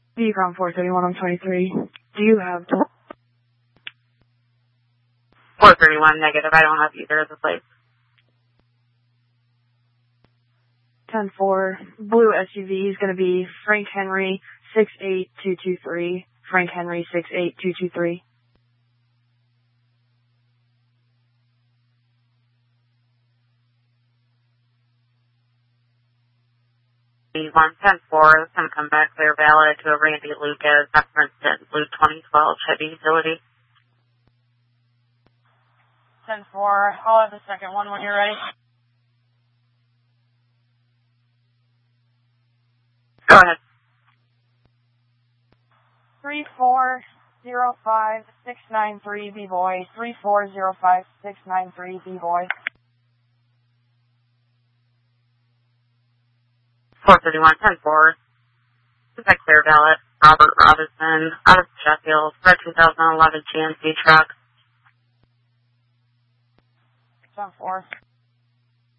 Decom 431 on 23. Do you have 431 negative. I don't have either of the plates. 10-4. Blue SUV is going to be Frank Henry 68223. Frank Henry 68223. One 10-4. It's going to come back clear valid to a Randy Lucas, Princeton, Blue 2012 Chevy Utility. 10-4. I'll have the second one when you're ready. Go ahead. 3405693 B-Boy. 3405693 B-Boy. 431 10-4. It's a clear valid. Robert Robinson, out of Sheffield, for a 2011 GMC truck. 10-4.